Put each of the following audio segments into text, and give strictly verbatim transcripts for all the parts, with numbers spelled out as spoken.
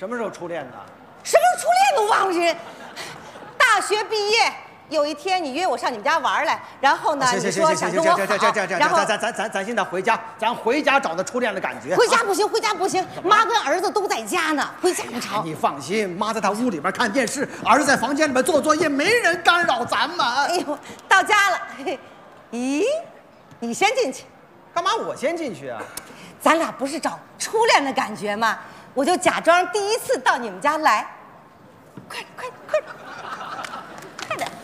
什么时候初恋的？ 什么时候初恋都忘了？大学毕业有一天，你约我上你们家玩来，然后呢，你说想跟我好，然后咱咱咱咱咱现在回家，咱回家找到初恋的感觉。 回家不行，回家不行，妈跟儿子都在家呢，回家不成。 你放心，妈在她屋里边看电视，儿子在房间里边做作业，没人干扰咱们。 哎呦，到家了，咦，你先进去。 干嘛我先进去啊？ 咱俩不是找初恋的感觉吗？我就假装第一次到你们家来，快点，快点，快点，快点！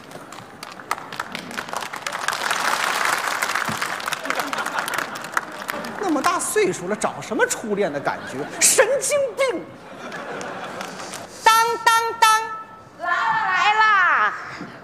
那么大岁数了，找什么初恋的感觉？神经病！ 当当当， 来啦来啦，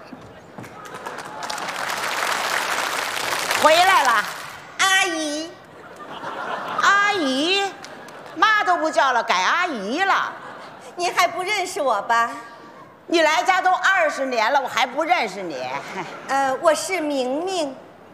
回来了， 阿姨， 阿姨。妈都不叫了，改阿姨了。 你还不认识我吧？ 你来家都二十年了，我还不认识你。 呃，我是明明。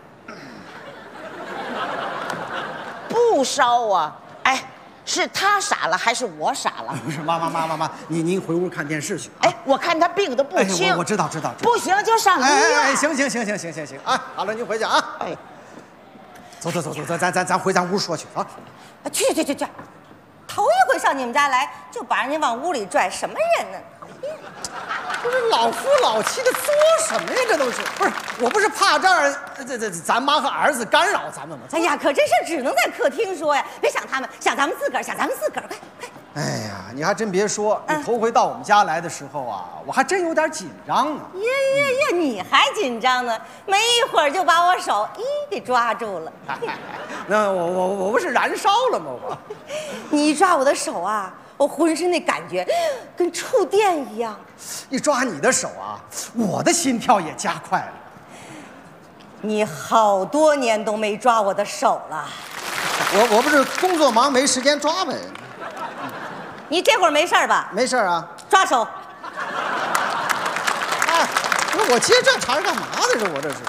不烧啊！哎，是他傻了还是我傻了？ 不是，妈妈妈妈妈，你您回屋看电视去。 哎，我看他病得不轻。 哎，我我知道知道知道。 不行就上医院。 哎哎，行行行行行行行啊！好了，您回去啊。哎，走走走走走，咱咱咱回咱屋说去啊。 去去去去。头一回上你们家来，就把人家往屋里拽，什么人呢？ 不是老夫老妻的作什么呀？这都是不是？我不是怕这儿这这咱妈和儿子干扰咱们吗？ 哎呀，可这事只能在客厅说呀，别想他们，想咱们自个儿，想咱们自个儿，快快！ 哎呀，你还真别说，你头回到我们家来的时候啊，我还真有点紧张啊。 耶耶耶，你还紧张呢？没一会儿就把我手一给抓住了。 那我我我不是燃烧了吗？我， 你一抓我的手啊，我浑身那感觉跟触电一样。 一抓你的手啊，我的心跳也加快了。 你好多年都没抓我的手了。 我我不是工作忙没时间抓呗。 你这会儿没事吧？ 没事啊。 抓手。 哎，不是我接这茬干嘛呢？这我这是。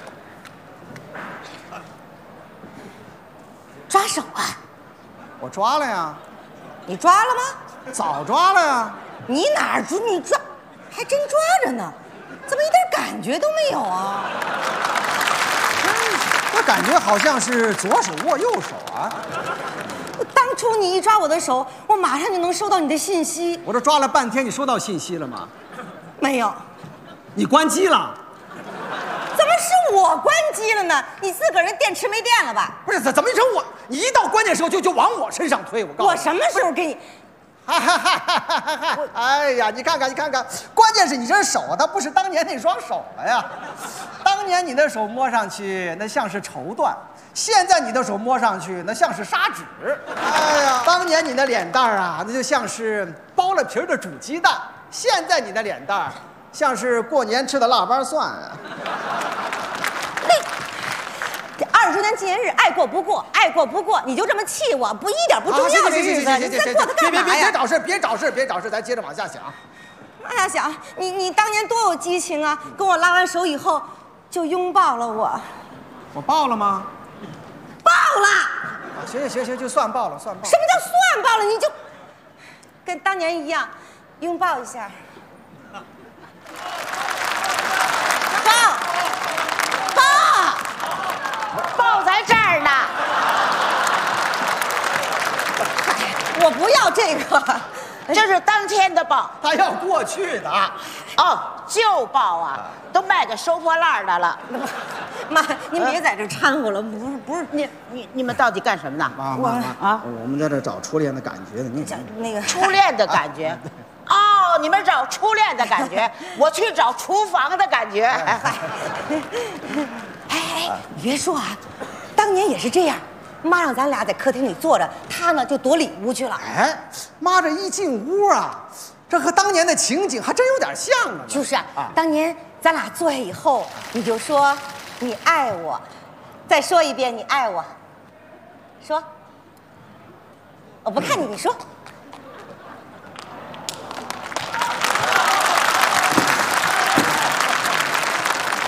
抓手啊！ 我抓了呀。 你抓了吗？ 早抓了呀。 你哪儿抓？你抓，还真抓着呢，怎么一点感觉都没有啊？ 我感觉好像是左手握右手啊。 当初你一抓我的手，我马上就能收到你的信息。 我这抓了半天，你收到信息了吗？ 没有。 你关机了？ 怎么是我关机了呢？你自个儿那电池没电了吧？ 不是，怎怎么成我？你一到关键时候就就往我身上推，我告诉你。 我什么时候给你？ 哎呀，你看看，你看看，关键是你这手啊，它不是当年那双手了呀。当年你的手摸上去那像是绸缎，现在你的手摸上去那像是砂纸。哎呀，当年你的脸蛋儿啊，那就像是剥了皮儿的煮鸡蛋，现在你的脸蛋儿像是过年吃的腊八蒜啊。 二十年纪念日，爱过不过，爱过不过，你就这么气我，不一点不重要的日子，你再过它干嘛呀？ 别别别找事，别找事，别找事，咱接着往下想。 往下想，你你当年多有激情啊！跟我拉完手以后，就拥抱了我。 我抱了吗？ 抱了。 行行行行，就算抱了，算抱了。 什么叫算抱了？你就跟当年一样，拥抱一下。抱。抱。 抱在这儿呢。 我不要这个， 这是当天的抱。 他要过去的。 哦，旧抱啊，都卖给收破烂的了。 妈，您别在这掺和了，不是不是， 你你你们到底干什么呢？ 妈妈妈啊，我们在这找初恋的感觉呢。你讲那个初恋的感觉。哦，你们找初恋的感觉，我去找厨房的感觉。 哎哎，你别说啊，当年也是这样。妈让咱俩在客厅里坐着，他呢就躲里屋去了。 哎，妈这一进屋啊，这和当年的情景还真有点像呢。 就是啊，啊当年咱俩坐下以后，你就说你爱我，再说一遍你爱我，说。我不看你，你说。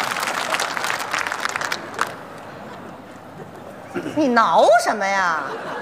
你挠什么呀？